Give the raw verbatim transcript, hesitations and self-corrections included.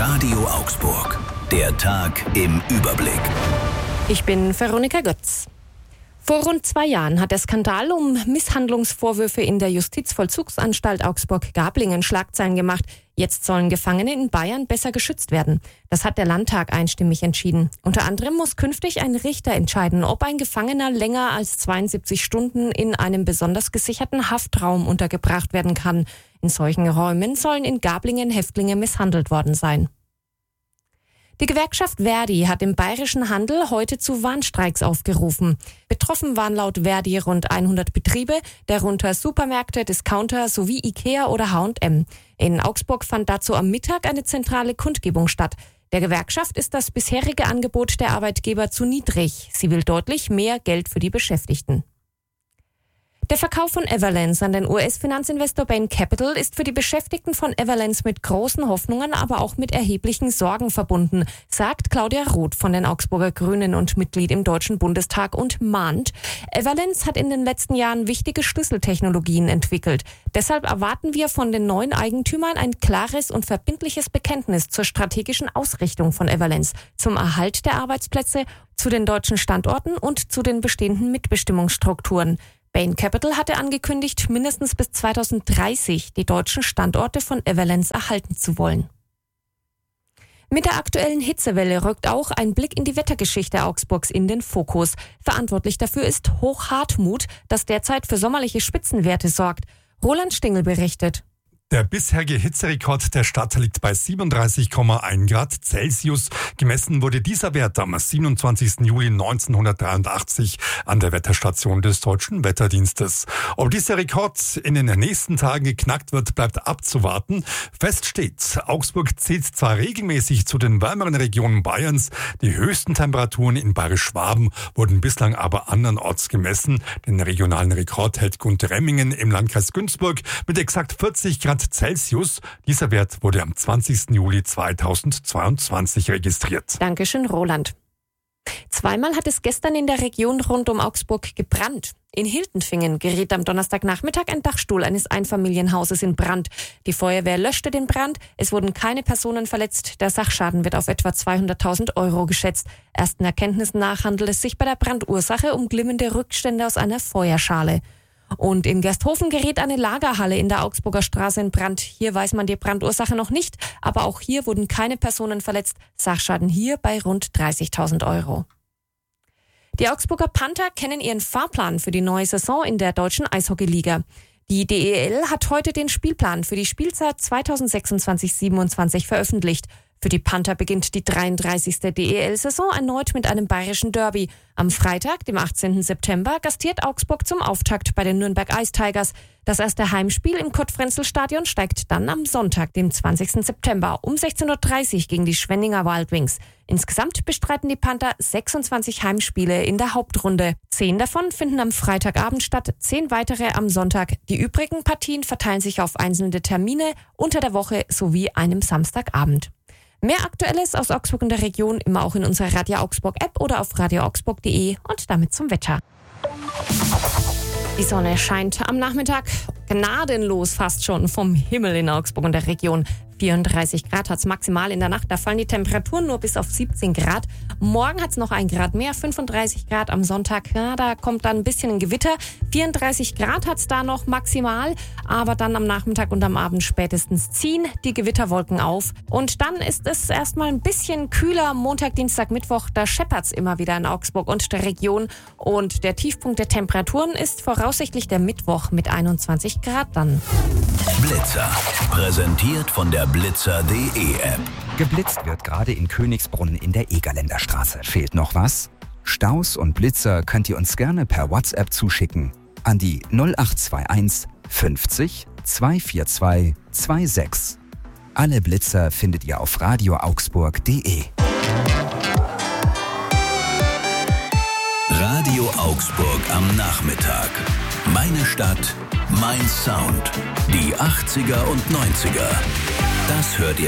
Radio Augsburg. Der Tag im Überblick. Ich bin Veronika Götz. Vor rund zwei Jahren hat der Skandal um Misshandlungsvorwürfe in der Justizvollzugsanstalt Augsburg-Gablingen Schlagzeilen gemacht. Jetzt sollen Gefangene in Bayern besser geschützt werden. Das hat der Landtag einstimmig entschieden. Unter anderem muss künftig ein Richter entscheiden, ob ein Gefangener länger als zweiundsiebzig Stunden in einem besonders gesicherten Haftraum untergebracht werden kann. In solchen Räumen sollen in Gablingen Häftlinge misshandelt worden sein. Die Gewerkschaft Verdi hat im bayerischen Handel heute zu Warnstreiks aufgerufen. Betroffen waren laut Verdi rund hundert Betriebe, darunter Supermärkte, Discounter sowie Ikea oder H und M. In Augsburg fand dazu am Mittag eine zentrale Kundgebung statt. Der Gewerkschaft ist das bisherige Angebot der Arbeitgeber zu niedrig. Sie will deutlich mehr Geld für die Beschäftigten. Der Verkauf von Everlance an den U S-Finanzinvestor Bain Capital ist für die Beschäftigten von Everlance mit großen Hoffnungen, aber auch mit erheblichen Sorgen verbunden, sagt Claudia Roth von den Augsburger Grünen und Mitglied im Deutschen Bundestag und mahnt, Everlance hat in den letzten Jahren wichtige Schlüsseltechnologien entwickelt. Deshalb erwarten wir von den neuen Eigentümern ein klares und verbindliches Bekenntnis zur strategischen Ausrichtung von Everlance, zum Erhalt der Arbeitsplätze, zu den deutschen Standorten und zu den bestehenden Mitbestimmungsstrukturen. Bain Capital hatte angekündigt, mindestens bis zweitausenddreißig die deutschen Standorte von Everlance erhalten zu wollen. Mit der aktuellen Hitzewelle rückt auch ein Blick in die Wettergeschichte Augsburgs in den Fokus. Verantwortlich dafür ist Hochhartmut, das derzeit für sommerliche Spitzenwerte sorgt. Roland Stingel berichtet. Der bisherige Hitzerekord der Stadt liegt bei siebenunddreißig Komma eins Grad Celsius. Gemessen wurde dieser Wert am siebenundzwanzigsten Juli neunzehnhundertdreiundachtzig an der Wetterstation des Deutschen Wetterdienstes. Ob dieser Rekord in den nächsten Tagen geknackt wird, bleibt abzuwarten. Fest steht, Augsburg zählt zwar regelmäßig zu den wärmeren Regionen Bayerns, die höchsten Temperaturen in Bayerisch-Schwaben wurden bislang aber andernorts gemessen. Den regionalen Rekord hält Gundremmingen im Landkreis Günzburg mit exakt vierzig Grad Celsius. Dieser Wert wurde am zwanzigsten Juli zweitausendzweiundzwanzig registriert. Dankeschön, Roland. Zweimal hat es gestern in der Region rund um Augsburg gebrannt. In Hiltenfingen geriet am Donnerstagnachmittag ein Dachstuhl eines Einfamilienhauses in Brand. Die Feuerwehr löschte den Brand. Es wurden keine Personen verletzt. Der Sachschaden wird auf etwa zweihunderttausend Euro geschätzt. Ersten Erkenntnissen nach handelt es sich bei der Brandursache um glimmende Rückstände aus einer Feuerschale. Und in Gersthofen geriet eine Lagerhalle in der Augsburger Straße in Brand. Hier weiß man die Brandursache noch nicht, aber auch hier wurden keine Personen verletzt. Sachschaden hier bei rund dreißigtausend Euro. Die Augsburger Panther kennen ihren Fahrplan für die neue Saison in der deutschen Eishockeyliga. Die D E L hat heute den Spielplan für die Spielzeit zweitausendsechsundzwanzig siebenundzwanzig veröffentlicht. Für die Panther beginnt die dreiunddreißigste D E L-Saison erneut mit einem bayerischen Derby. Am Freitag, dem achtzehnten September, gastiert Augsburg zum Auftakt bei den Nürnberg Ice Tigers. Das erste Heimspiel im Kurt-Frenzel-Stadion steigt dann am Sonntag, dem zwanzigsten September, um sechzehn Uhr dreißig gegen die Schwenninger Wild Wings. Insgesamt bestreiten die Panther sechsundzwanzig Heimspiele in der Hauptrunde. Zehn davon finden am Freitagabend statt, zehn weitere am Sonntag. Die übrigen Partien verteilen sich auf einzelne Termine unter der Woche sowie einem Samstagabend. Mehr Aktuelles aus Augsburg und der Region immer auch in unserer Radio Augsburg App oder auf radio augsburg punkt de und damit zum Wetter. Die Sonne scheint am Nachmittag gnadenlos fast schon vom Himmel in Augsburg und der Region. vierunddreißig Grad hat es maximal in der Nacht. Da fallen die Temperaturen nur bis auf siebzehn Grad. Morgen hat es noch ein Grad mehr, fünfunddreißig Grad am Sonntag. Ja, da kommt dann ein bisschen ein Gewitter. vierunddreißig Grad hat es da noch maximal. Aber dann am Nachmittag und am Abend spätestens ziehen die Gewitterwolken auf. Und dann ist es erstmal ein bisschen kühler. Montag, Dienstag, Mittwoch, da scheppert es immer wieder in Augsburg und der Region. Und der Tiefpunkt der Temperaturen ist voraussichtlich der Mittwoch mit einundzwanzig Grad dann. Blitzer, präsentiert von der Blitzer punkt de App. Geblitzt wird gerade in Königsbrunn in der Egerländer Straße. Fehlt noch was? Staus und Blitzer könnt ihr uns gerne per WhatsApp zuschicken an die null acht zwei eins fünfzig zweihundertvierundzwanzig sechsundzwanzig. Alle Blitzer findet ihr auf radio augsburg punkt de. Radio Augsburg am Nachmittag. Meine Stadt, mein Sound. Die achtziger und neunziger. Das hört ihr